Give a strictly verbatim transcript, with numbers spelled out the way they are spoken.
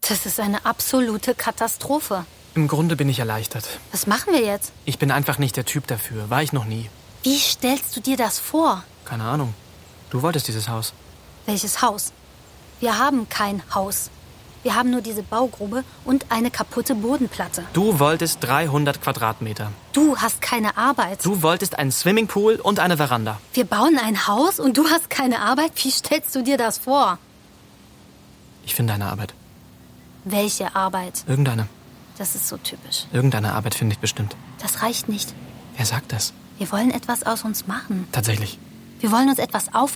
Das ist eine absolute Katastrophe. Im Grunde bin ich erleichtert. Was machen wir jetzt? Ich bin einfach nicht der Typ dafür. War ich noch nie. Wie stellst du dir das vor? Keine Ahnung. Du wolltest dieses Haus. Welches Haus? Wir haben kein Haus. Wir haben nur diese Baugrube und eine kaputte Bodenplatte. Du wolltest dreihundert Quadratmeter. Du hast keine Arbeit. Du wolltest einen Swimmingpool und eine Veranda. Wir bauen ein Haus und du hast keine Arbeit? Wie stellst du dir das vor? Ich finde eine Arbeit. Welche Arbeit? Irgendeine. Das ist so typisch. Irgendeine Arbeit finde ich bestimmt. Das reicht nicht. Wer sagt das? Wir wollen etwas aus uns machen. Tatsächlich. Wir wollen uns etwas aufbauen.